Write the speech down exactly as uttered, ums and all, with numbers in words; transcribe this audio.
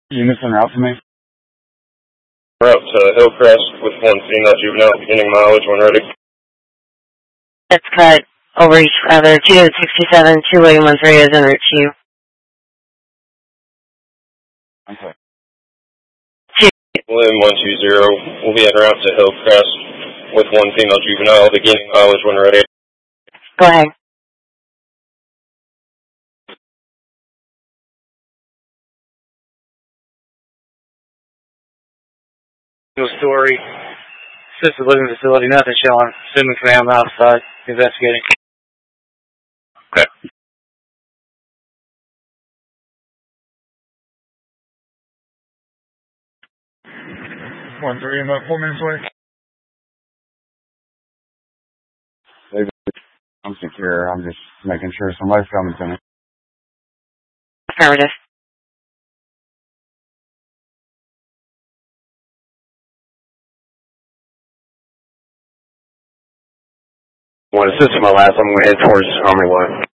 Units en route for me. Route to Hillcrest with one female juvenile, beginning mileage when ready. That's cut. Overreach, rather, two sixty-seven, two William one three is en route to you. Okay. William one two zero will be en route to Hillcrest with one female juvenile, beginning mileage when ready. Go ahead. No story. Assisted living facility, nothing showing. Assuming command outside, investigating. Okay. One three, about four minutes away. I'm secure. I'm just making sure somebody's coming to me. Affirmative. One assist to my last, I'm going to head towards Armory One.